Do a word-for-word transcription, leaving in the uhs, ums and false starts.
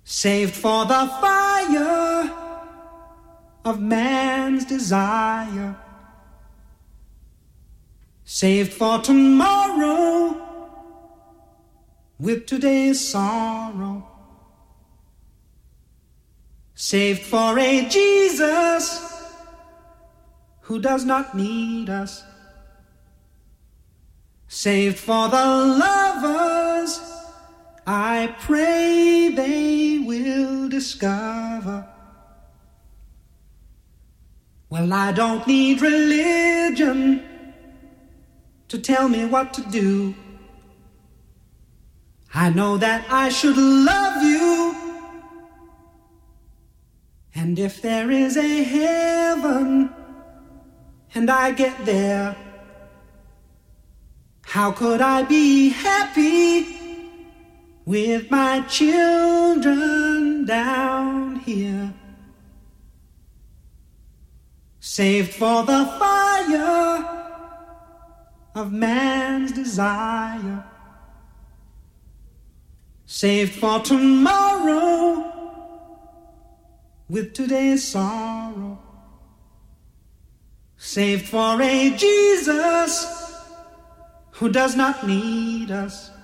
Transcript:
saved for the fire of man's desire, saved for tomorrow with today's sorrow, saved for a Jesus who does not need us, saved for the lovers I pray they will discover. Well, I don't need religion to tell me what to do. I know that I should love you, and if there is a heaven and I get there, how could I be happy with my children down here? Saved for the fire of man's desire, saved for tomorrow with today's sorrow, saved for a Jesus who does not need us,